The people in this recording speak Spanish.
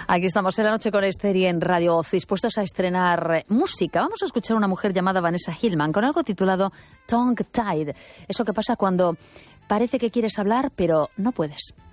Aquí estamos en La Noche con Esther y en Radio Oz, dispuestos a estrenar música. Vamos a escuchar a una mujer llamada Vanessa Hillman con algo titulado Tongue Tied. Eso que pasa cuando parece que quieres hablar, pero no puedes.